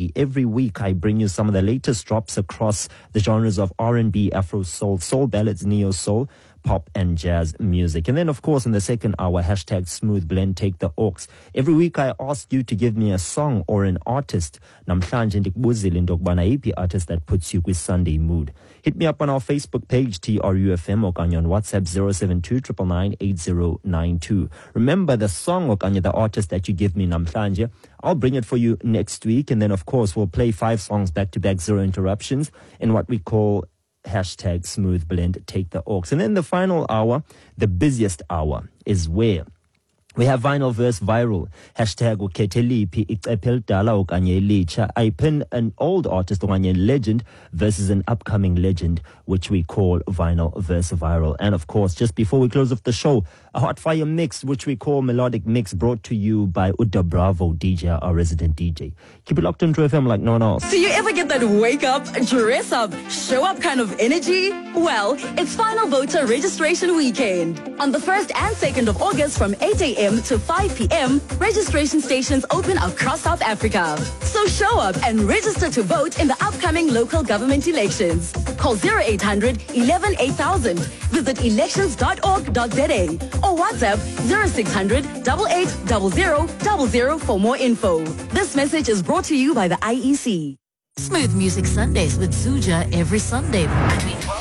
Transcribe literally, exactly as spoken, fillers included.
Sunday. Every week I bring you some of the latest drops across the genres of R and B, Afro soul, soul ballads, neo soul, pop and jazz music. And then, of course, in the second hour, hashtag Smooth Blend, take the aux. Every week I ask you to give me a song or an artist. Namhlanje ndikubuzile into yokubana yiphi artist that puts you with Sunday mood. Hit me up on our Facebook page, T R U F M, or on WhatsApp zero seven two nine nine nine eight zero nine two. Remember the song or the artist that you give me namhlanje, I'll bring it for you next week. And then, of course, we'll play five songs back to back, zero interruptions, in what we call hashtag Smooth Blend, take the aux. And then the final hour, the busiest hour, is where we have vinyl verse viral. Hashtag ukhetelipi icephe dala okanye elitsha. I pin an old artist okanye legend versus an upcoming legend, which we call vinyl verse viral. And of course, just before we close off the show, a hot fire mix, which we call melodic mix, brought to you by Uda Bravo D J, our resident D J. Keep it locked into F M like no one else. Do you ever get that wake up, dress up, show up kind of energy? Well, it's Final Voter Registration Weekend. On the first and second of August from eight a.m. to five p.m, registration stations open across South Africa. So show up and register to vote in the upcoming local government elections. Call zero eight hundred eleven eight thousand. Visit elections dot org dot z a or WhatsApp zero six hundred eight eight zero zero zero zero for more info. This message is brought to you by the I E C. Smooth Music Sundays with Suja every Sunday between